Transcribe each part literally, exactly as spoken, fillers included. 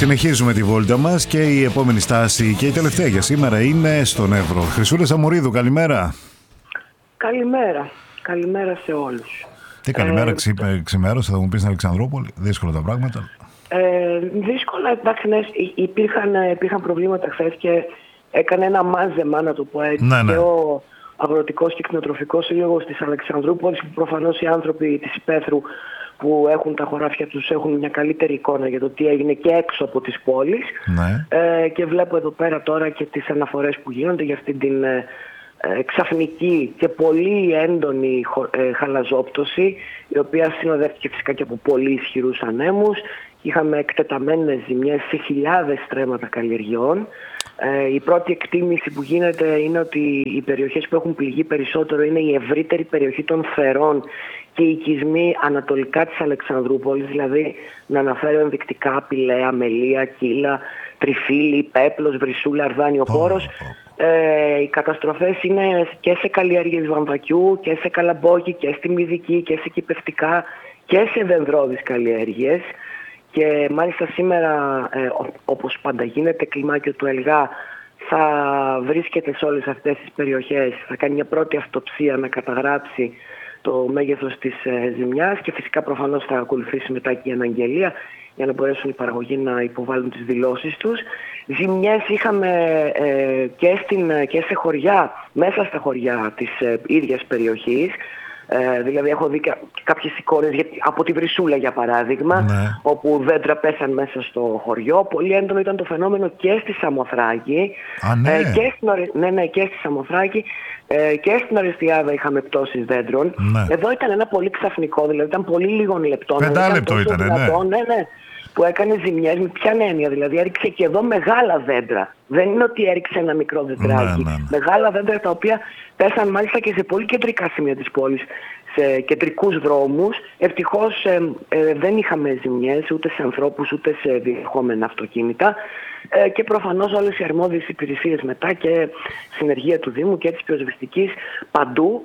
Συνεχίζουμε τη βόλτα μας και η επόμενη στάση και η τελευταία για σήμερα είναι στον Εύρο. Χρυσούλα Σαμορίδου, καλημέρα. Καλημέρα. Καλημέρα σε όλους. Τι καλημέρα, ε, ξυ, ξημέρωσε, θα μου πεις στην Αλεξανδρούπολη. Δύσκολα τα πράγματα. Ε, δύσκολα, εντάξει, ναι, υπήρχαν, υπήρχαν προβλήματα χθες και έκανε ένα μάζεμα, να το πω έτσι. Ναι, ναι. Και ο Αγροτικός και Κτηνοτροφικός Σύλλογος της Αλεξανδρούπολης, που προφανώς οι άνθρωποι της υπαίθρου που έχουν τα χωράφια τους έχουν μια καλύτερη εικόνα για το τι έγινε και έξω από τις πόλεις. Ναι. Ε, και βλέπω εδώ πέρα τώρα και τις αναφορές που γίνονται για αυτή την ε, ξαφνική και πολύ έντονη ε, χαλαζόπτωση, η οποία συνοδεύτηκε φυσικά και από πολύ ισχυρούς ανέμους. Είχαμε εκτεταμένες ζημιές σε χιλιάδες στρέμματα καλλιεργειών. Ε, η πρώτη εκτίμηση που γίνεται είναι ότι οι περιοχές που έχουν πληγεί περισσότερο είναι η ευρύτερη περιοχή των Φερών και οι οικισμοί ανατολικά της Αλεξανδρούπολης, δηλαδή να αναφέρω ενδεικτικά Πηλαία, Μελία, Κύλα, Τριφύλη, Πέπλος, Βρυσούλα, Αρδάνιο Πόρος. Ε, οι καταστροφές είναι και σε καλλιέργειες βαμβακιού και σε καλαμπόκι και στη μυδική και σε κυπευτικά και σε δενδρώδεις καλλιέργειες. Και μάλιστα σήμερα, ε, όπως πάντα γίνεται, κλιμάκιο του ΕΛΓΑ θα βρίσκεται σε όλες αυτές τις περιοχές, θα κάνει μια πρώτη αυτοψία να καταγράψει το μέγεθος της ε, ζημιάς και φυσικά προφανώς θα ακολουθήσει μετά και η αναγγελία για να μπορέσουν οι παραγωγοί να υποβάλουν τις δηλώσεις τους. Ζημιές είχαμε ε, και, στην, και σε χωριά, μέσα στα χωριά της ε, ίδιας περιοχής. Ε, δηλαδή έχω δει κάποιες εικόνες από τη Βρυσούλα για παράδειγμα, ναι, όπου δέντρα πέσαν μέσα στο χωριό. Πολύ έντονο ήταν το φαινόμενο και στη Σαμοθράκη. Α, ναι. ε, και, στην, ναι, ναι, και στη Σαμοθράκη ε, και στην Ορεστιάδα είχαμε πτώσεις δέντρων. Ναι. Εδώ ήταν ένα πολύ ξαφνικό, δηλαδή ήταν πολύ λίγων λεπτών. Πεντάλεπτο ήταν, ήταν ναι. ναι, ναι, που έκανε ζημιές με ποια έννοια, δηλαδή έριξε και εδώ μεγάλα δέντρα. Δεν είναι ότι έριξε ένα μικρό δεντράκι. Ναι, ναι, ναι. Μεγάλα δέντρα τα οποία πέσαν μάλιστα και σε πολύ κεντρικά σημεία της πόλης, σε κεντρικούς δρόμους. Ευτυχώς ε, ε, δεν είχαμε ζημιές ούτε σε ανθρώπους ούτε σε διερχόμενα αυτοκίνητα. Ε, και προφανώς όλες οι αρμόδιες υπηρεσίες μετά και συνεργεία του Δήμου και της πυροσβεστικής παντού,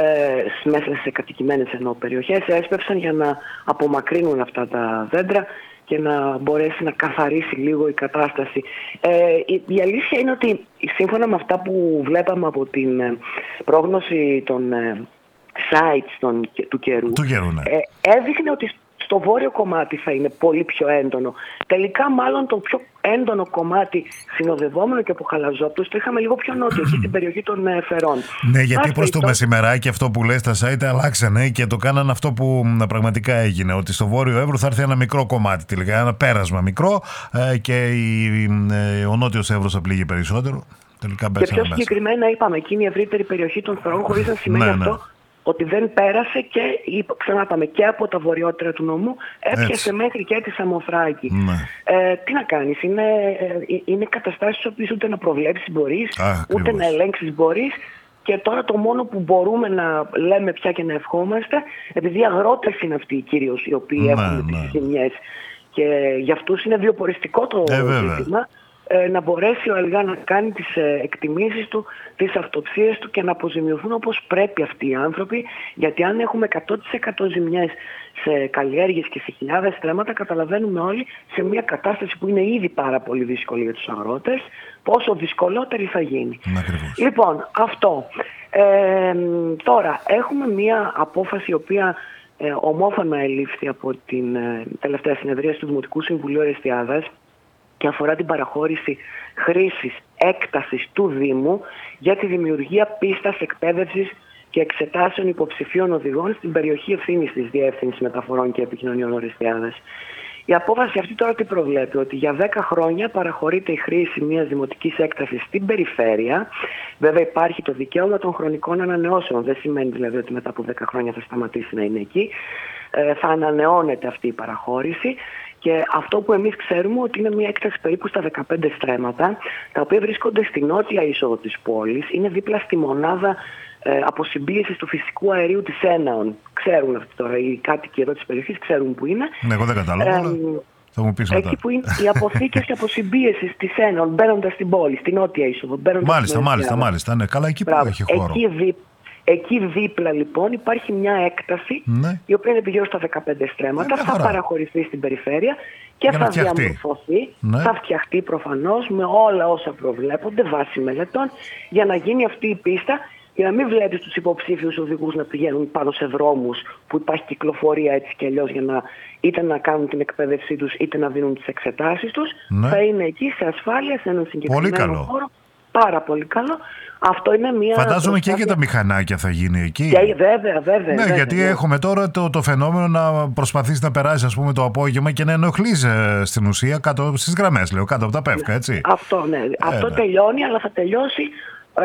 ε, μέσα σε κατοικημένες εννοώ περιοχές, έσπευσαν για να απομακρύνουν αυτά τα δέντρα και να μπορέσει να καθαρίσει λίγο η κατάσταση. Ε, η, η αλήθεια είναι ότι σύμφωνα με αυτά που βλέπαμε από την ε, πρόγνωση των ε, sites των, του καιρού, του καιρού ναι. ε, έδειχνε ότι στο βόρειο κομμάτι θα είναι πολύ πιο έντονο. Τελικά μάλλον το πιο έντονο κομμάτι συνοδευόμενο και από χαλαζόπτωση το είχαμε λίγο πιο νότιο, εκεί στην περιοχή των ε, Φερών. Ναι, γιατί προς το μεσημεράκι αυτό που λες τα site αλλάξανε και το κάνανε αυτό που πραγματικά έγινε, ότι στο βόρειο Εύρο θα έρθει ένα μικρό κομμάτι τελικά, ένα πέρασμα μικρό ε, και η, ε, ο νότιος Εύρος θα πληγεί περισσότερο. Τελικά και πιο συγκεκριμένα είπαμε εκείνη η ευρύτερη περιοχή των Φερών, χωρίς να σημαίνει ναι, αυτό ναι. ότι δεν πέρασε και, ξανά πάμε, και από τα βορειότερα του νομού, έπιασε Έτσι. μέχρι και τη Σαμοθράκη. Ναι. Ε, τι να κάνεις, είναι, ε, είναι καταστάσεις οποίες ούτε να προβλέψεις μπορείς, Α, ούτε ακριβώς. να ελέγξεις μπορείς. Και τώρα το μόνο που μπορούμε να λέμε πια και να ευχόμαστε, επειδή οι αγρότες είναι αυτοί κυρίως οι οποίοι ναι, έχουν ναι. τις ζημιές και για αυτούς είναι βιοποριστικό το ε, ζήτημα, να μπορέσει ο ΕΛΓΑ να κάνει τις εκτιμήσεις του, τις αυτοψίες του και να αποζημιωθούν όπως πρέπει αυτοί οι άνθρωποι, γιατί αν έχουμε εκατό τοις εκατό ζημιές σε καλλιέργειες και σε χιλιάδες στρέμματα, καταλαβαίνουμε όλοι σε μια κατάσταση που είναι ήδη πάρα πολύ δύσκολη για τους αγρότες, πόσο δυσκολότερη θα γίνει. Ακριβώς. Λοιπόν, αυτό. Ε, τώρα, έχουμε μια απόφαση η οποία ε, ομόφωνα ελήφθη από την ε, τελευταία συνεδρία του Δημοτικού Συμβουλίου Ορεστιάδας και αφορά την παραχώρηση χρήσης έκτασης του Δήμου για τη δημιουργία πίστας εκπαίδευσης και εξετάσεων υποψηφίων οδηγών στην περιοχή ευθύνης της Διεύθυνσης Μεταφορών και Επικοινωνιών Ορεστιάδας. Η απόφαση αυτή τώρα τι προβλέπει, ότι για δέκα χρόνια παραχωρείται η χρήση μιας δημοτικής έκτασης στην περιφέρεια. Βέβαια υπάρχει το δικαίωμα των χρονικών ανανεώσεων, δεν σημαίνει δηλαδή ότι μετά από δέκα χρόνια θα σταματήσει να είναι εκεί. Ε, θα ανανεώνεται αυτή η παραχώρηση. Και αυτό που εμείς ξέρουμε ότι είναι μια έκταση περίπου στα δεκαπέντε στρέμματα, τα οποία βρίσκονται στη νότια είσοδο της πόλης, είναι δίπλα στη μονάδα ε, αποσυμπίεσης του φυσικού αερίου της Έναων. Ξέρουν αυτοί τώρα, οι κάτοικοι εδώ της περιοχής ξέρουν που είναι. Ναι, εγώ δεν κατάλαβα, ε, αλλά θα μου πεις μετά. Εκεί που είναι οι αποθήκες και αποσυμπίεσης της Έναων, μπαίνοντας στην πόλη, στη νότια είσοδο. Μάλιστα, μάλιστα, μάλιστα, ναι, καλά εκεί που έχει χώρο. Εκεί, δι, Εκεί δίπλα λοιπόν υπάρχει μια έκταση, ναι. η οποία είναι γύρω στα δεκαπέντε στρέμματα, ναι, θα παραχωρηθεί στην περιφέρεια και για θα φτιαχτεί. διαμορφωθεί, ναι. θα φτιαχτεί προφανώς με όλα όσα προβλέπονται βάσει μελετών για να γίνει αυτή η πίστα, για να μην βλέπεις τους υποψήφιους οδηγούς να πηγαίνουν πάνω σε δρόμους που υπάρχει κυκλοφορία έτσι και αλλιώς για να είτε να κάνουν την εκπαίδευσή τους είτε να δίνουν τις εξετάσεις τους. Ναι. Θα είναι εκεί σε ασφάλεια, σε έναν συγκεκριμένο πολύ χώρο. Πάρα πολύ καλό. Αυτό είναι μια. Φαντάζομαι και για τα μηχανάκια θα γίνει εκεί. Και, βέβαια, βέβαια. Ναι, βέβαια, γιατί ναι. έχουμε τώρα το, το φαινόμενο να προσπαθείς να περάσεις, ας πούμε, το απόγευμα και να ενοχλείς ε, στην ουσία κάτω στις γραμμές, λέω, κάτω από τα πεύκα, έτσι. Αυτό, ναι. Ε, Αυτό ναι. τελειώνει, αλλά θα τελειώσει. Ε,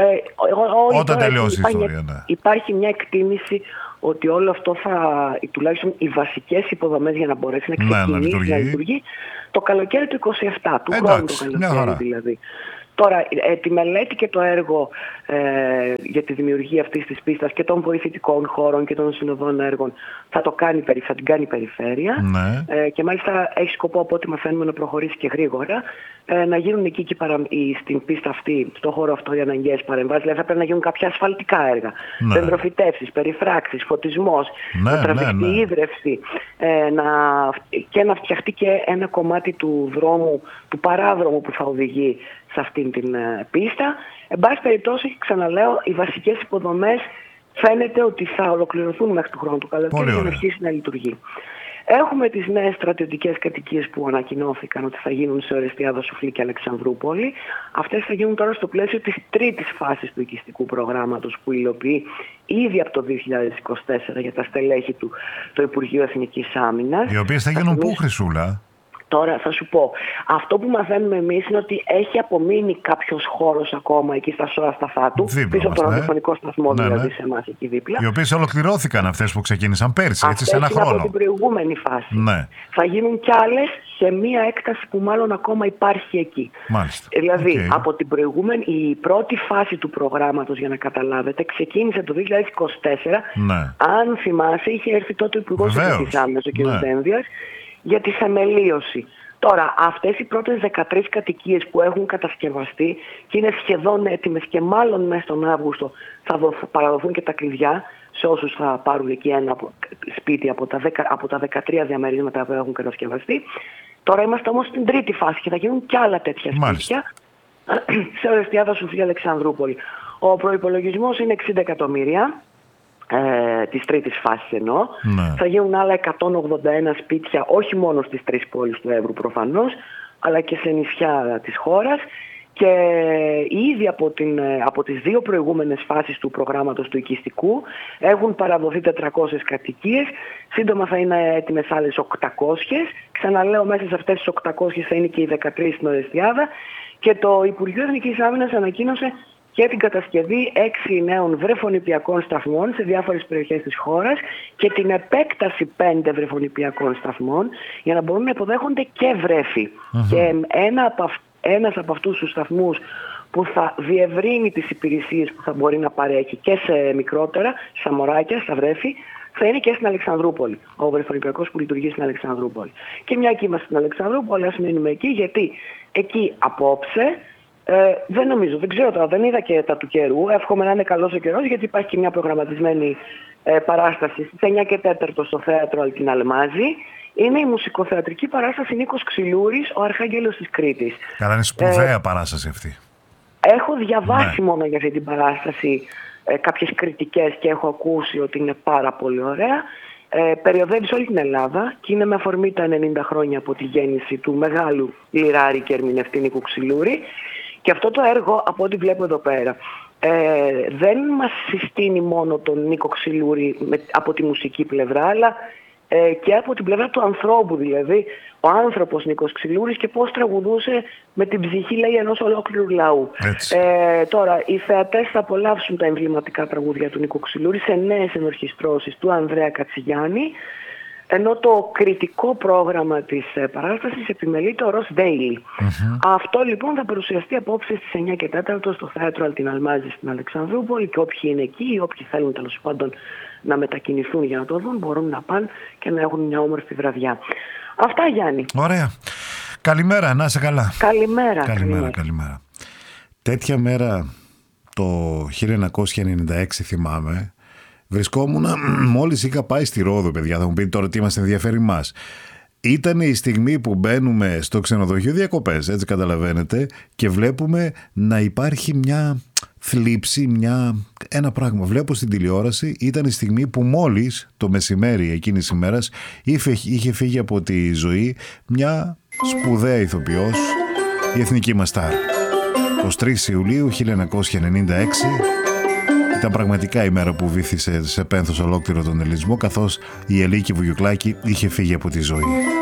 ό, Όταν τελειώσει η υπάρχει, ιστορία, ναι. Υπάρχει μια εκτίμηση ότι όλο αυτό θα, τουλάχιστον οι βασικές υποδομές για να μπορέσει να ξεκινήσει ναι, να λειτουργεί. να λειτουργεί το καλοκαίρι του είκοσι επτά, του χρόνου το καλοκαίρι δηλαδή. Τώρα, ε, τη μελέτη και το έργο ε, για τη δημιουργία αυτής της πίστας και των βοηθητικών χώρων και των συνοδών έργων θα, το κάνει, θα την κάνει η περιφέρεια ναι. ε, και μάλιστα έχει σκοπό, από ό,τι μαθαίνουμε, να προχωρήσει και γρήγορα, ε, να γίνουν εκεί και παρα, η, στην πίστα αυτή, στον χώρο αυτό, οι αναγκαίες παρεμβάσεις. Δηλαδή θα πρέπει να γίνουν κάποια ασφαλτικά έργα, ναι. δεντροφυτεύσεις, περιφράξεις, φωτισμός, ναι, να τραβηχτεί ναι, ναι. ίδρυυση ε, να, και να φτιαχτεί και ένα κομμάτι του δρόμου, του παράδρομου που θα οδηγεί σε αυτήν την uh, πίστα. Εν πάση περιπτώσει, ξαναλέω, οι βασικές υποδομές φαίνεται ότι θα ολοκληρωθούν μέχρι του χρόνου του καλοκαίρι για να αρχίσει να λειτουργεί. Έχουμε τις νέες στρατιωτικές κατοικίες που ανακοινώθηκαν ότι θα γίνουν σε Ορεστιάδα, Σουφλή και Αλεξανδρούπολη. Αυτές θα γίνουν τώρα στο πλαίσιο της τρίτης φάσης του οικιστικού προγράμματος που υλοποιεί ήδη από το δύο χιλιάδες είκοσι τέσσερα για τα στελέχη του το Υπουργείο Εθνικής Άμυνας. Οι οποίες θα γίνουν πού, Χρυσούλα? Τώρα θα σου πω, αυτό που μαθαίνουμε εμείς είναι ότι έχει απομείνει κάποιος χώρος ακόμα εκεί στα Σόα Σταφάτου, πίσω από τον ραδιοφωνικό σταθμό, ναι, δηλαδή ναι. σε εμάς εκεί δίπλα. Οι οποίες ολοκληρώθηκαν αυτές που ξεκίνησαν πέρσι, έτσι, σε ένα είναι χρόνο. Από την προηγούμενη φάση. Ναι. Θα γίνουν κι άλλες σε μία έκταση που μάλλον ακόμα υπάρχει εκεί. Μάλιστα. Δηλαδή, okay. από την προηγούμενη, η πρώτη φάση του προγράμματος, για να καταλάβετε, ξεκίνησε το δύο χιλιάδες είκοσι τέσσερα. Ναι. Αν θυμάσαι, είχε έρθει τότε ο Υπουργός Εθνικής Άμυνας, ο κ. Ναι. Δένδιας, για τη θεμελίωση. Τώρα, αυτές οι πρώτες δεκατρείς κατοικίες που έχουν κατασκευαστεί και είναι σχεδόν έτοιμες και μάλλον μέσα στον Αύγουστο θα παραδοθούν και τα κλειδιά σε όσους θα πάρουν εκεί ένα σπίτι από τα, δέκα, από τα δεκατρία διαμερίσματα που έχουν κατασκευαστεί. Τώρα είμαστε όμως στην τρίτη φάση και θα γίνουν κι άλλα τέτοια σπίτια σε Ορεστιάδα, Σουφλή, Αλεξανδρούπολη. Ο προϋπολογισμός είναι εξήντα εκατομμύρια. Ε, της τρίτης φάσης εννοώ. Ναι. Θα γίνουν άλλα εκατόν ογδόντα ένα σπίτια, όχι μόνο στις τρεις πόλεις του Εύρου προφανώς, αλλά και σε νησιά της χώρας. Και ήδη από, την, από τις δύο προηγούμενες φάσεις του προγράμματος του οικιστικού έχουν παραδοθεί τετρακόσιες κατοικίες. Σύντομα θα είναι έτοιμες άλλες οκτακόσιες. Ξαναλέω, μέσα σε αυτές τις οκτακόσιες θα είναι και οι δεκατρείς στην Ορεστιάδα. Και το Υπουργείο Εθνικής Άμυνας ανακοίνωσε και την κατασκευή έξι νέων βρεφονηπιακών σταθμών σε διάφορες περιοχές της χώρας και την επέκταση πέντε βρεφονηπιακών σταθμών για να μπορούν να υποδέχονται και βρέφη. Uh-huh. Και ένα από αυ... ένας από αυτούς τους σταθμούς που θα διευρύνει τις υπηρεσίες που θα μπορεί να παρέχει και σε μικρότερα, στα μωράκια, στα βρέφη, θα είναι και στην Αλεξανδρούπολη. Ο βρεφονηπιακός που λειτουργεί στην Αλεξανδρούπολη. Και μια και είμαστε στην Αλεξανδρούπολη, ας μείνουμε εκεί, γιατί εκεί απόψε. Ε, δεν νομίζω, δεν ξέρω τώρα, δεν είδα και τα του καιρού. Εύχομαι να είναι καλός ο καιρός, γιατί υπάρχει και μια προγραμματισμένη ε, παράσταση στις εννιά και τέσσερα στο θέατρο Αλκίνα Αλμάζη. Είναι η μουσικοθεατρική παράσταση Νίκος Ξυλούρης, ο Αρχάγγελος της Κρήτης. Καλά, είναι σπουδαία ε, παράσταση αυτή. Έχω διαβάσει ναι. μόνο για αυτή την παράσταση ε, κάποιες κριτικές και έχω ακούσει ότι είναι πάρα πολύ ωραία. Ε, περιοδεύει σε όλη την Ελλάδα και είναι με αφορμή τα ενενήντα χρόνια από τη γέννηση του μεγάλου λιράρη και ερμηνευτή Νίκου Ξυλούρη. Και αυτό το έργο, από ό,τι βλέπω εδώ πέρα, ε, δεν μας συστήνει μόνο τον Νίκο Ξυλούρη με, από τη μουσική πλευρά, αλλά ε, και από την πλευρά του ανθρώπου, δηλαδή ο άνθρωπος Νίκος Ξυλούρης και πώς τραγουδούσε με την ψυχή, λέει, ενός ολόκληρου λαού. Ε, τώρα, οι θεατές θα απολαύσουν τα εμβληματικά τραγούδια του Νίκου Ξυλούρη σε νέες ενορχιστρώσεις του Ανδρέα Κατσιγιάννη, ενώ το κριτικό πρόγραμμα της παράστασης επιμελείται ο Ρος Ντέιλι. Mm-hmm. Αυτό λοιπόν θα παρουσιαστεί απόψε στις εννιά και τέσσερα στο θέατρο Αλκίνα Αλμάζη στην Αλεξανδρούπολη και όποιοι είναι εκεί ή όποιοι θέλουν τέλος πάντων να μετακινηθούν για να το δουν μπορούν να πάνε και να έχουν μια όμορφη βραδιά. Αυτά, Γιάννη. Ωραία. Καλημέρα, να είσαι καλά. Καλημέρα. Καλημέρα, καλημέρα. Τέτοια μέρα το χίλια εννιακόσια ενενήντα έξι θυμάμαι, βρισκόμουν, μόλις είχα πάει στη Ρόδο, παιδιά, θα μου πείτε τώρα τι μας ενδιαφέρει μας. Ήταν η στιγμή που μπαίνουμε στο ξενοδοχείο διακοπές, έτσι καταλαβαίνετε, και βλέπουμε να υπάρχει μια θλίψη, μια, ένα πράγμα. Βλέπω στην τηλεόραση, ήταν η στιγμή που μόλις το μεσημέρι εκείνης ημέρας είχε, είχε φύγει από τη ζωή μια σπουδαία ηθοποιός, η εθνική μας στάρ. εικοστή τρίτη Ιουλίου χίλια εννιακόσια ενενήντα έξι ήταν πραγματικά η μέρα που βύθισε σε πένθος ολόκληρο τον ελληνισμό, καθώς η Ελίκη Βουγιουκλάκη είχε φύγει από τη ζωή.